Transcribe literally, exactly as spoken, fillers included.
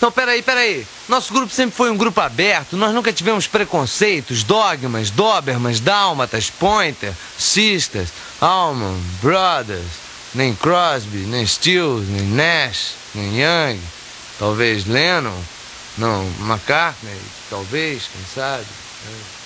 Não, peraí, peraí. Nosso grupo sempre foi um grupo aberto. Nós nunca tivemos preconceitos, dogmas, Dobermans, Dálmatas, Pointer, Sisters, Allman, Brothers, nem Crosby, nem Stills, nem Nash, nem Young. Talvez Lennon, não, McCartney, talvez, quem sabe.